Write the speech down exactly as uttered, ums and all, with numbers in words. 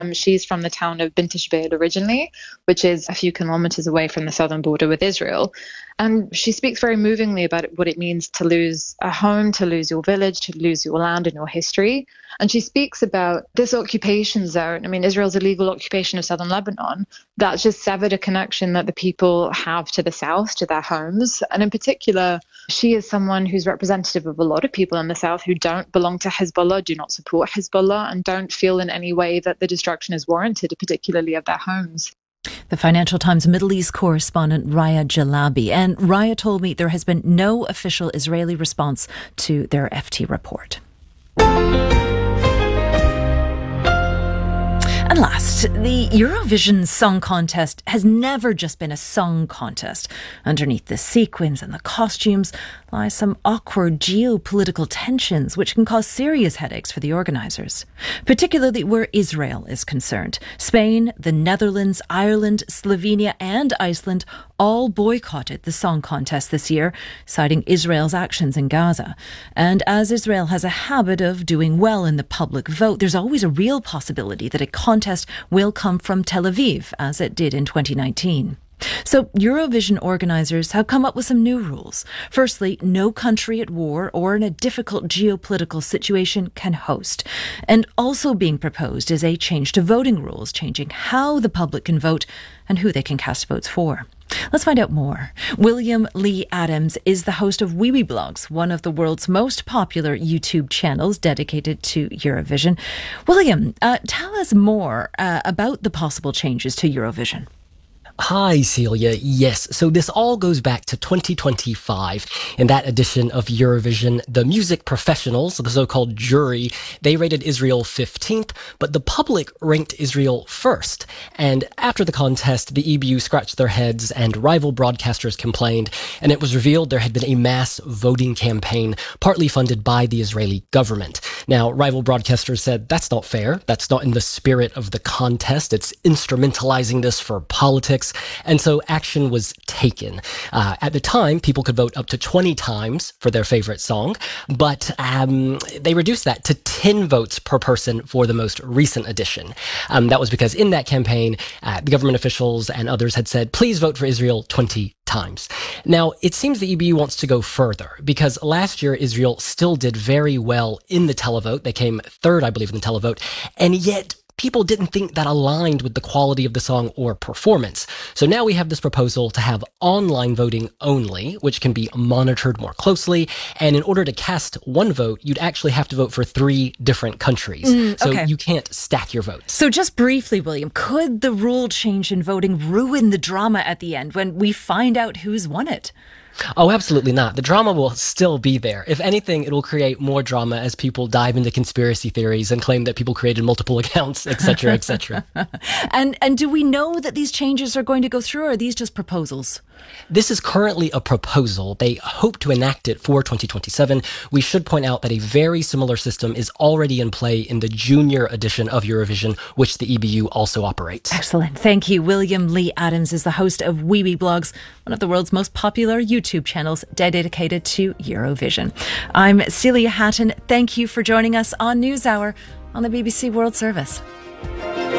Um, she's from the town of Bint Jbeil originally, which is a few kilometers away from the southern border with Israel. And she speaks very movingly about what it means to lose a home, to lose your village, to lose your land and your history. And she speaks about this occupation zone. I mean, Israel's illegal occupation of southern Lebanon, that's just severed a connection that the people have to the south, to their homes. And in particular, she is someone who's representative of a lot of people in the south who don't belong to Hezbollah, do not support Hezbollah, and don't feel in any way that the destruction is warranted, particularly of their homes. The Financial Times Middle East correspondent Raya Jalabi. And Raya told me there has been no official Israeli response to their F T report. And last, the Eurovision Song Contest has never just been a song contest. Underneath the sequins and the costumes lie some awkward geopolitical tensions which can cause serious headaches for the organisers, particularly where Israel is concerned. Spain, the Netherlands, Ireland, Slovenia and Iceland all boycotted the song contest this year, citing Israel's actions in Gaza. And as Israel has a habit of doing well in the public vote, there's always a real possibility that a contest will come from Tel Aviv, as it did in twenty nineteen. So Eurovision organisers have come up with some new rules. Firstly, no country at war or in a difficult geopolitical situation can host. And also being proposed is a change to voting rules, changing how the public can vote and who they can cast votes for. Let's find out more. William Lee Adams is the host of Wiwibloggs, one of the world's most popular YouTube channels dedicated to Eurovision. William, uh, tell us more uh, about the possible changes to Eurovision. Hi, Celia. Yes, so this all goes back to twenty twenty-five. In that edition of Eurovision, the music professionals, the so-called jury, they rated Israel fifteenth, but the public ranked Israel first. And after the contest, the E B U scratched their heads and rival broadcasters complained, and it was revealed there had been a mass voting campaign, partly funded by the Israeli government. Now, rival broadcasters said, that's not fair. That's not in the spirit of the contest. It's instrumentalizing this for politics. And so action was taken. Uh, at the time, people could vote up to twenty times for their favorite song, but um, they reduced that to ten votes per person for the most recent edition. Um, that was because in that campaign, uh, the government officials and others had said, please vote for Israel twenty times. Now, it seems the E B U wants to go further because last year Israel still did very well in the televote. They came third, I believe, in the televote, and yet people didn't think that aligned with the quality of the song or performance. So now we have this proposal to have online voting only, which can be monitored more closely. And in order to cast one vote, you'd actually have to vote for three different countries. Mm, so okay. You can't stack your votes. So just briefly, William, could the rule change in voting ruin the drama at the end when we find out who's won it? Oh, absolutely not. The drama will still be there. If anything, it will create more drama as people dive into conspiracy theories and claim that people created multiple accounts, et cetera, et cetera. and and do we know that these changes are going to go through, or are these just proposals? This is currently a proposal. They hope to enact it for twenty twenty-seven. We should point out that a very similar system is already in play in the junior edition of Eurovision, which the E B U also operates. Excellent. Thank you. William Lee Adams is the host of Wiwibloggs, one of the world's most popular YouTube channels dedicated to Eurovision. I'm Celia Hatton. Thank you for joining us on NewsHour on the B B C World Service.